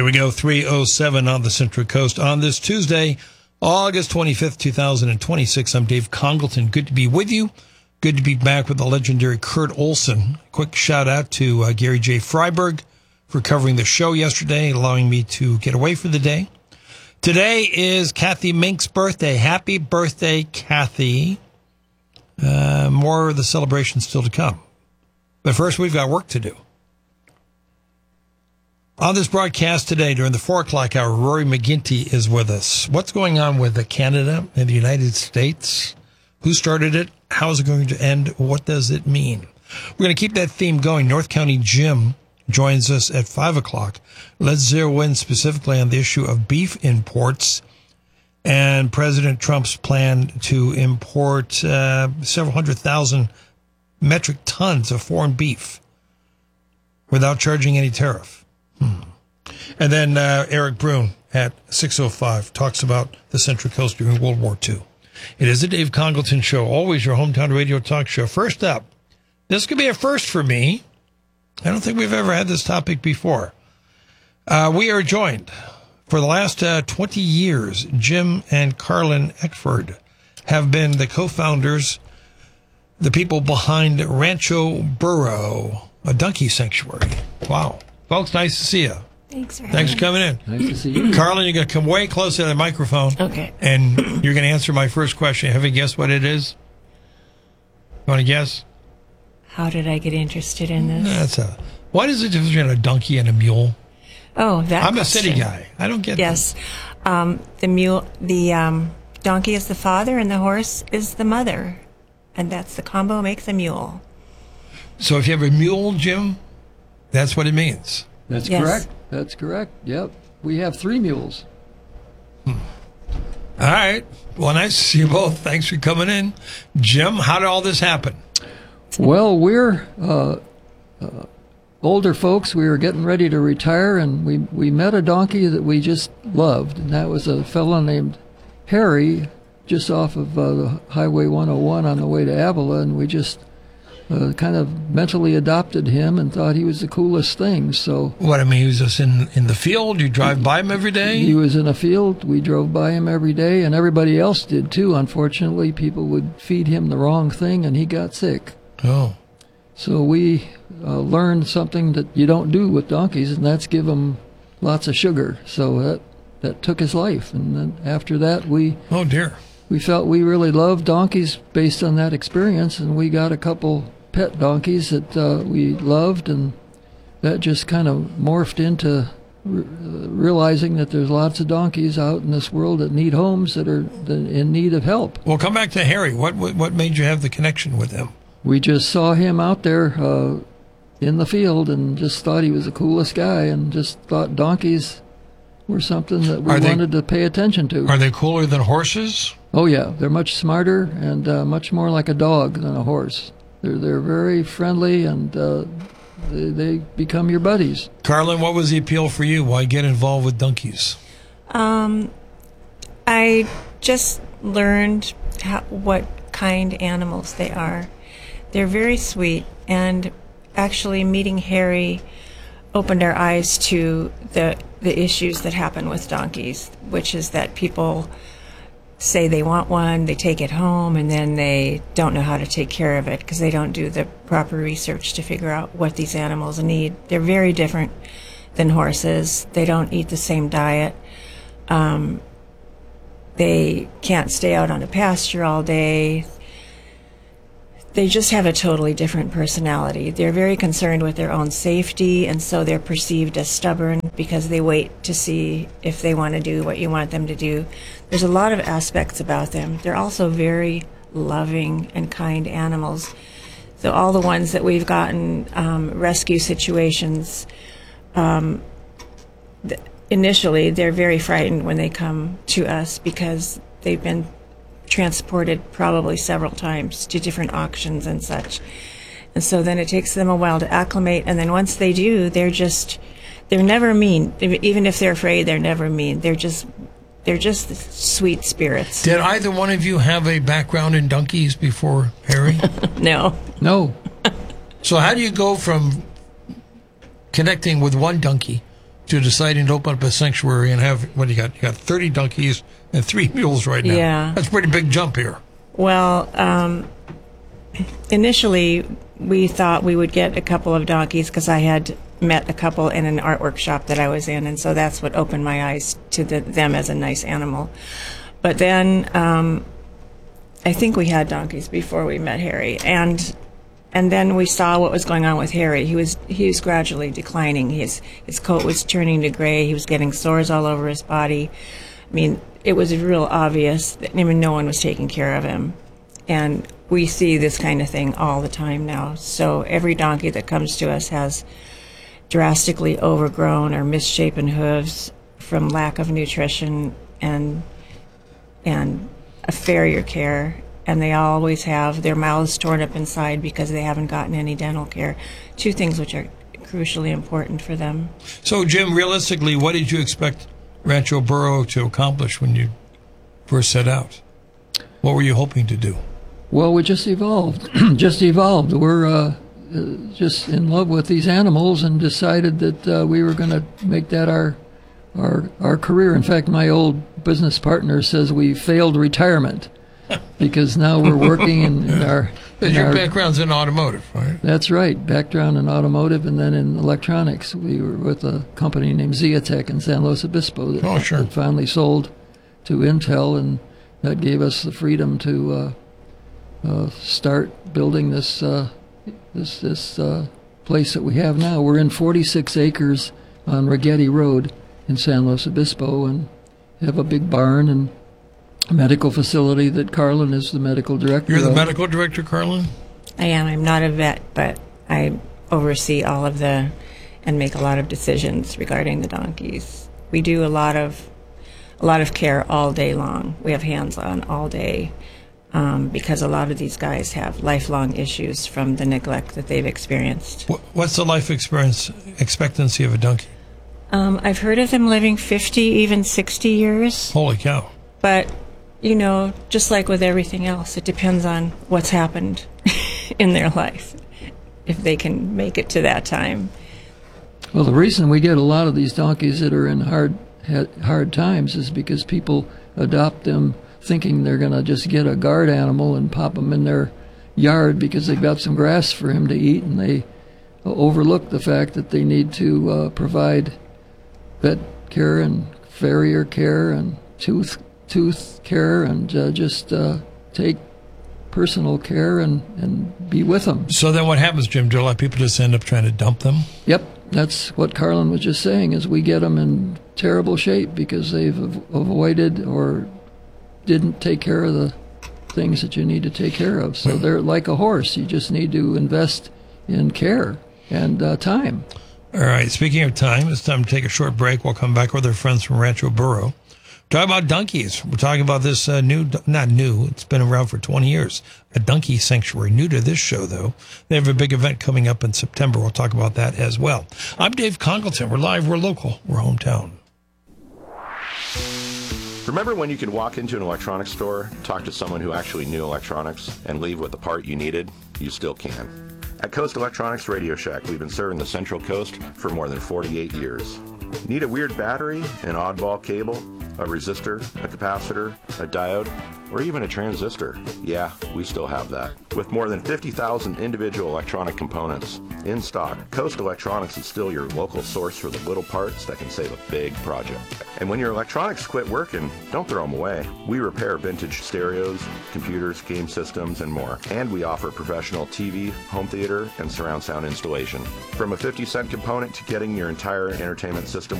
Here we go, 3:07 on the Central Coast on this Tuesday, August 25th, 2026. I'm Dave Congleton. Good to be with you. Good to be back with the legendary Kurt Olson. Quick shout out to Gary J. Freiberg for covering the show yesterday, allowing me to get away for the day. Today is Kathy Mink's birthday. Happy birthday, Kathy. More of the celebration still to come. But first, we've got work to do. On this broadcast today, during the 4 o'clock hour, Rory McGinty is with us. What's going on with Canada and the United States? Who started it? How is it going to end? What does it mean? We're going to keep that theme going. North County Jim joins us at 5 o'clock. Let's zero in specifically on the issue of beef imports and President Trump's plan to import several 100,000 metric tons of foreign beef without charging any tariff. And then Eric Brune at 6:05 talks about the Central Coast during World War II. It is the Dave Congleton Show, always your hometown radio talk show. First up, this could be a first for me. I don't think we've ever had this topic before. We are joined for the last 20 years. Jim and Carlin Eckford have been the co-founders, the people behind Rancho Burro, a donkey sanctuary. Wow. Folks, nice to see you. Thanks for coming in. Nice to see you. Carlin, you're going to come way closer to the microphone. Okay. And you're going to answer my first question. Have you guessed what it is? You want to guess? How did I get interested in this? What is the difference between a donkey and a mule? Oh, that I'm question. a city guy. I don't get Yes. The donkey is the father and the horse is the mother. And that's the combo makes a mule. So if you have a mule, Jim, that's what it means. That's Yes. correct. That's correct. Yep. We have 3 mules. All right. Well, nice to see you both. Thanks for coming in. Jim, how did all this happen? Well, we're older folks. We were getting ready to retire, and we met a donkey that we just loved, and that was a fellow named Harry, just off of the Highway 101 on the way to Avila, and we just kind of mentally adopted him and thought he was the coolest thing. So What, I mean, he was just in the field? You drive by him every day? he was in a field. We drove by him every day, and everybody else did too. Unfortunately, people would feed him the wrong thing, and he got sick. Oh. So we learned something that you don't do with donkeys, and that's give them lots of sugar. So that took his life. And then after that, Oh, dear. we felt we really loved donkeys based on that experience, and we got a couple pet donkeys that we loved, and that just kind of morphed into realizing that there's lots of donkeys out in this world that need homes, that are in need of help. Well, come back to Harry. What made you have the connection with him? We just saw him out there in the field and just thought he was the coolest guy, and just thought donkeys were something that we wanted to pay attention to. Are they cooler than horses? Oh yeah, they're much smarter and much more like a dog than a horse. They're very friendly, and they become your buddies. Carlin, what was the appeal for you? Why get involved with donkeys? I just learned what kind animals they are. They're very sweet, and actually meeting Harry opened our eyes to the issues that happen with donkeys, which is that people say they want one, they take it home, and then they don't know how to take care of it because they don't do the proper research to figure out what these animals need. They're very different than horses. They don't eat the same diet. They can't stay out on a pasture all day. They just have a totally different personality. They're very concerned with their own safety, and so they're perceived as stubborn because they wait to see if they want to do what you want them to do. There's a lot of aspects about them. They're also very loving and kind animals. So all the ones that we've gotten rescue situations, initially they're very frightened when they come to us because they've been transported probably several times to different auctions and such. And so then it takes them a while to acclimate, and then once they do, they're never mean. Even if they're afraid, they're never mean. They're just sweet spirits. Did either one of you have a background in donkeys before Harry? No. No. So how do you go from connecting with one donkey to deciding to open up a sanctuary and have, what do you got? You got 30 donkeys and 3 mules right now. Yeah. That's a pretty big jump here. Well, initially we thought we would get a couple of donkeys because I had met a couple in an art workshop that I was in, and so that's what opened my eyes to them as a nice animal. But then I think we had donkeys before we met Harry, and then we saw what was going on with Harry. He was gradually declining. His coat was turning to gray. He was getting sores all over his body. I mean, it was real obvious that no one was taking care of him. And we see this kind of thing all the time now. So every donkey that comes to us has drastically overgrown or misshapen hooves from lack of nutrition and a farrier care. And they always have their mouths torn up inside because they haven't gotten any dental care. 2 things which are crucially important for them. So, Jim, realistically, what did you expect Rancho Burro to accomplish when you first set out? What were you hoping to do? Well, we just evolved. We're just in love with these animals and decided that we were going to make that our career. In fact, my old business partner says we failed retirement because now we're working in our... Your background's in automotive, right? That's right. Background in automotive and then in electronics. We were with a company named Zeatech in San Luis Obispo that finally sold to Intel, and that gave us the freedom to start building this place that we have now. We're in 46 acres on Ragetti Road in San Luis Obispo, and have a big barn and a medical facility that Carlin is the medical director. You're the medical director, Carlin? I am. I'm not a vet, but I oversee all of and make a lot of decisions regarding the donkeys. We do a lot of care all day long. We have hands-on all day because a lot of these guys have lifelong issues from the neglect that they've experienced. What's the life expectancy of a donkey? I've heard of them living 50, even 60 years. Holy cow. But, just like with everything else, it depends on what's happened in their life, if they can make it to that time. Well, the reason we get a lot of these donkeys that are in hard times is because people adopt them thinking they're going to just get a guard animal and pop them in their yard because they've got some grass for him to eat, and they overlook the fact that they need to provide vet care and farrier care and tooth care and just take personal care and be with them. So then what happens, Jim? Do a lot of people just end up trying to dump them? Yep. That's what Carlin was just saying, is we get them in terrible shape because they've avoided or didn't take care of the things that you need to take care of. So they're like a horse. You just need to invest in care and time. All right. Speaking of time, it's time to take a short break. We'll come back with our friends from Rancho Burro. Talk about donkeys. We're talking about this not new, it's been around for 20 years, a donkey sanctuary. New to this show, though. They have a big event coming up in September. We'll talk about that as well. I'm Dave Congleton. We're live, we're local, we're hometown. Remember when you could walk into an electronics store, talk to someone who actually knew electronics, and leave with the part you needed? You still can. At Coast Electronics Radio Shack, we've been serving the Central Coast for more than 48 years. Need a weird battery, an oddball cable, a resistor, a capacitor, a diode, or even a transistor? Yeah, we still have that. With more than 50,000 individual electronic components in stock, Coast Electronics is still your local source for the little parts that can save a big project. And when your electronics quit working, don't throw them away. We repair vintage stereos, computers, game systems, and more. And we offer professional TV, home theater, and surround sound installation. From a 50-cent component to getting your entire entertainment system